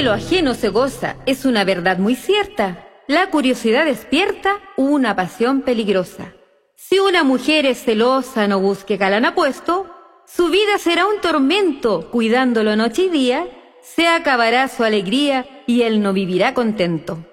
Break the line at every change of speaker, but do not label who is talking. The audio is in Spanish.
lo ajeno se goza es una verdad muy cierta. La curiosidad despierta una pasión peligrosa. Si una mujer es celosa, no busque galán apuesto, su vida será un tormento, cuidándolo noche y día, se acabará su alegría y él no vivirá contento.